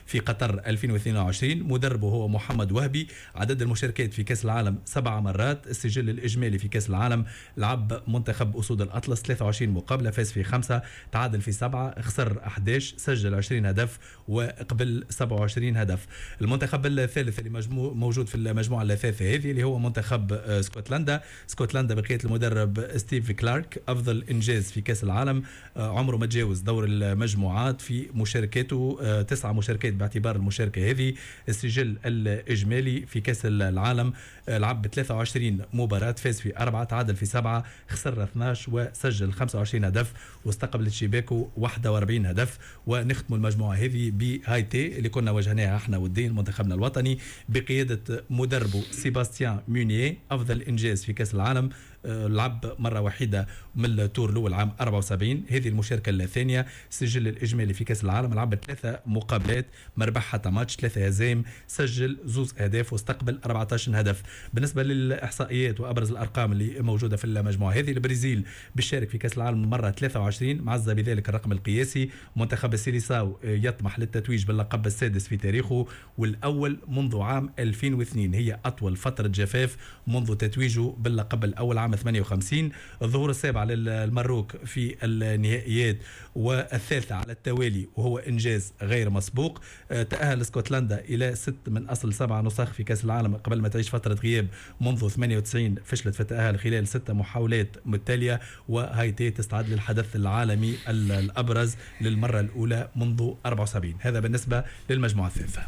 في قطر 2022. مدربه هو محمد وهبي. عدد المشاركات في كأس العالم 7 مرات. السجل الإجمالي في كأس العالم لعب منتخب أسود الأطلس 23 مقابلة، فاز في 5، تعادل في 7، خسر 11، سجل 20 هدف وقبل 27 هدف. المنتخب الثالث اللي موجود في المجموعة الثالثة هذه اللي هو منتخب اسكتلندا بقيادة المدرب ستيف كلارك. أفضل إنجاز في كأس العالم، عمره ما تجاوز دور المجموعات في مشاركاته، 9 مشاركات باعتبار المشاركة هذه. السجل الإجمالي في كأس العالم لعب 23 مباراة، فاز في 4، تعادل في 7، خسر 12 وسجل 25 هدف واستقبلت شباكه 41 هدف. ونختم المجموعة هذه بهايتي اللي كنا واجهناها احنا والدين منتخبنا الوطني بقيادة مدربه سيباستيان مونييه. أفضل إنجاز في كأس العالم، لعب مرة واحدة من التور الأول عام 74، هذه المشاركة الثانية. السجل الإجمالي في كأس العالم لعب 3 مقابلات، ما ربح حتى ماتش، 3 هزايم، سجل 2 أهداف واستقبل 14 هدف. بالنسبة للإحصائيات وأبرز الأرقام اللي موجودة في المجموعة هذه، البرازيل بيشارك في كأس العالم مرة 23 معزة بذلك الرقم القياسي. منتخب السيليساو يطمح للتتويج باللقب السادس في تاريخه والأول منذ عام 2002، هي أطول فترة جفاف منذ تتويجه باللقب الأول عام 58. الظهور السابع للمروك في النهائيات والثالثة على التوالي وهو إنجاز غير مسبوق. تأهل اسكتلندا إلى 6 من أصل 7 نسخ في كأس العالم قبل ما تعيش فترة غياب منذ 98، فشلت في التأهل خلال 6 محاولات متتالية. وهايتي تستعد للحدث العالمي الأبرز للمرة الأولى منذ 74. هذا بالنسبة للمجموعة الثالثة.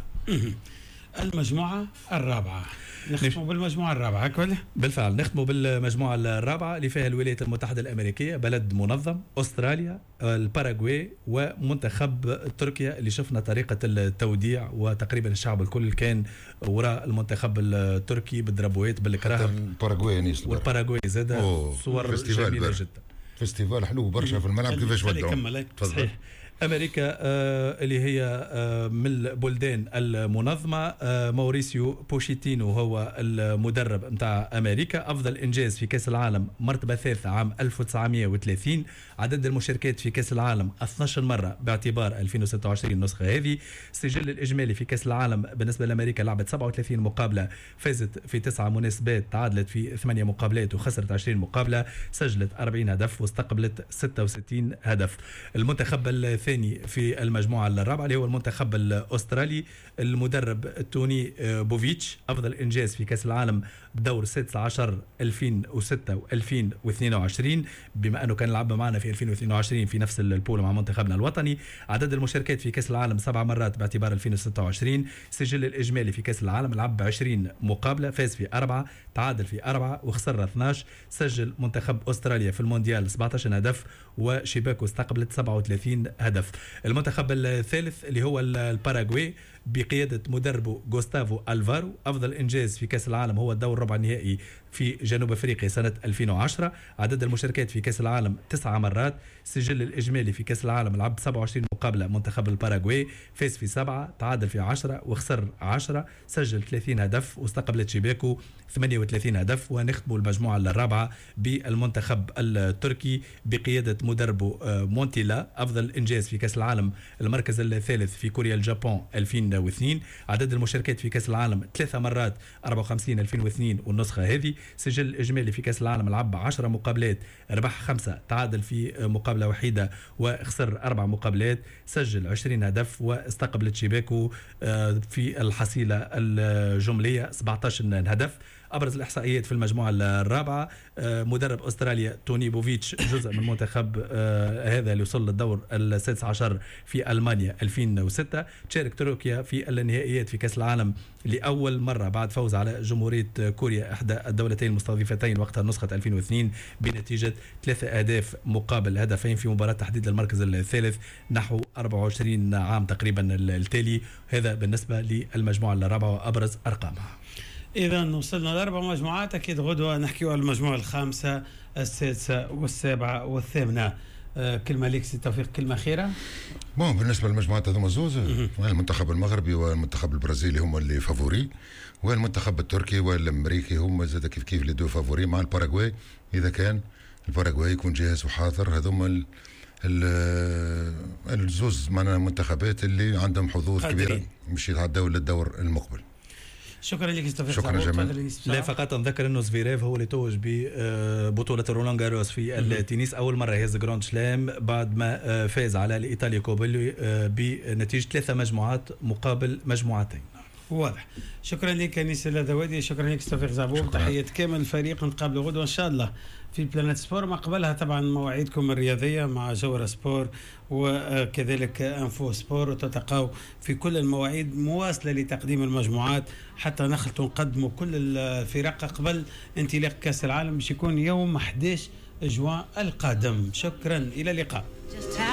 المجموعة الرابعة نختم بالمجموعة الرابعة كله. بالفعل نختم بالمجموعة الرابعة اللي فيها الولايات المتحدة الأمريكية، بلد منظم، أستراليا، الباراغواي ومنتخب تركيا اللي شفنا طريقة التوديع وتقريبا الشعب الكل كان وراء المنتخب التركي بالدربوات بالكراهة. والباراغواي زاد صور جميلة جدا. فيستيفال حلو برشا في الملعب. كيفاش ودعوا؟ صحيح. أمريكا اللي هي من البلدان المنظمة، موريسيو بوشيتينو هو المدرب متاع أمريكا. أفضل إنجاز في كأس العالم مرتبة ثالثة عام 1930. عدد المشاركات في كأس العالم 12 مرة باعتبار 2026 النسخة هذه. السجل الإجمالي في كأس العالم بالنسبة لأمريكا لعبت 37 مقابلة، فازت في 9 مناسبات، تعادلت في 8 مقابلات وخسرت 20 مقابلة، سجلت 40 هدف واستقبلت 66 هدف. المنتخب الثاني في المجموعة الرابعة اللي هو المنتخب الأسترالي، المدرب توني بوفيتش. أفضل إنجاز في كأس العالم بدور 16 2006 و2022 بما أنه كان لعب معنا في 2022 في نفس البول مع منتخبنا الوطني. عدد المشاركات في كأس العالم 7 مرات باعتبار 2026. سجل الإجمالي في كأس العالم لعب 20 مقابلة، فاز في 4، تعادل في 4 وخسر 12. سجل منتخب أستراليا في المونديال 17 هدف وشباكه استقبلت 37 هدف. المنتخب الثالث اللي هو الباراغواي بقيادة مدربه غوستافو ألفارو. أفضل إنجاز في كأس العالم هو الدور الربع النهائي في جنوب أفريقيا سنة 2010. عدد المشاركات في كأس العالم 9 مرات. سجل الإجمالي في كأس العالم لعب 27 مقابلة منتخب الباراغواي، فاز في 7، تعادل في 10 وخسر 10، سجل 30 هدف واستقبلت شباكه 38 هدف. ونختم المجموعة الرابعة بالمنتخب التركي بقيادة مدربه مونتيلا. أفضل إنجاز في كأس العالم المركز الثالث في كوريا اليابان 2002. عدد المشاركات في كأس العالم 3 مرات، 54 2002 والنسخة هذه. سجل الإجمالي في كأس العالم لعب 10 مقابلات، ربح 5، تعادل في مقابلة وحيدة وخسر 4 مقابلات، سجل 20 هدف واستقبلت شباكه في الحصيلة الجملية 17 هدف. أبرز الإحصائيات في المجموعة الرابعة، مدرب أستراليا توني بوفيتش جزء من منتخب هذا اللي وصل للدور السادس عشر في ألمانيا 2006. تشارك تركيا في النهائيات في كأس العالم لأول مرة بعد فوز على جمهورية كوريا إحدى الدولتين المستضيفتين وقتها نسخة 2002 بنتيجة 3 أهداف مقابل هدفين في مباراة تحديد المركز الثالث نحو 24 عام تقريبا التالي. هذا بالنسبة للمجموعة الرابعة وأبرز أرقامها. إذا وصلنا ل4 مجموعات. أكيد غدوة نحكي على المجموعة الخامسة السادسة والسابعة والثامنة. كلمة ليك سي توفيق، كلمة أخيرة. بالنسبة للمجموعات هذوما زوز، المنتخب المغربي والمنتخب البرازيلي هم اللي فافوري، والمنتخب التركي والأمريكي هم زاد كيف اللي دو فافوري، مع الباراغواي إذا كان الباراغواي يكون جاهز وحاضر. هذوما الزوز معنا منتخبات اللي عندهم حظوظ كبيره باش يتعداو للدور المقبل. شكرا لك استاذ. شكرا جميل. لا فقط نذكر انه زفيريف هو اللي توج ببطوله رولان جاروس في التنس، اول مره يهز جراند سلام بعد ما فاز على الايطالي كوبيلو بنتيجه 3 مجموعات مقابل مجموعتين. واضح. شكرا لك انيس الذوادي، شكرا لك استاذ زعبوب، تحيه كامل الفريق، نتقابلوا غدوه ان شاء الله في بلانيت سبور. ما قبلها طبعا مواعيدكم الرياضيه مع جوهر سبور وكذلك انفو سبور، وتتلقاو في كل المواعيد مواصله لتقديم المجموعات حتى نخلطوا نقدموا كل الفرق قبل انطلاق كاس العالم باش يكون يوم 11 جوان القادم. شكرا، الى اللقاء.